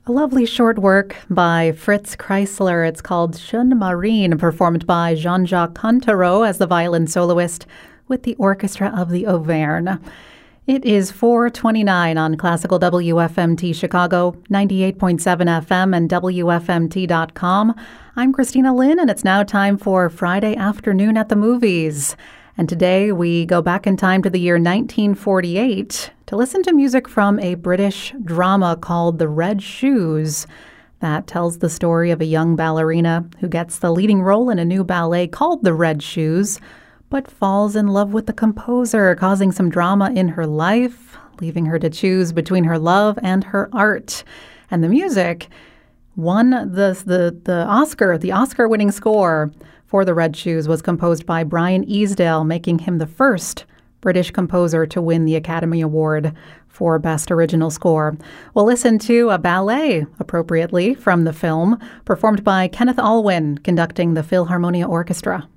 A lovely short work by Fritz Kreisler. It's called Jeune Marine, performed by Jean-Jacques Contreau as the violin soloist with the Orchestra of the Auvergne. It is 4:29 on Classical WFMT Chicago, 98.7 FM and WFMT.com. I'm Christina Lynn, and it's now time for Friday Afternoon at the Movies. And today we go back in time to the year 1948 to listen to music from a British drama called The Red Shoes that tells the story of a young ballerina who gets the leading role in a new ballet called The Red Shoes, but falls in love with the composer, causing some drama in her life, leaving her to choose between her love and her art. And the music won the Oscar. The Oscar-winning score for The Red Shoes was composed by Brian Easdale, making him the first British composer to win the Academy Award for Best Original Score. We'll listen to a ballet, appropriately, from the film, performed by Kenneth Alwyn, conducting the Philharmonia Orchestra.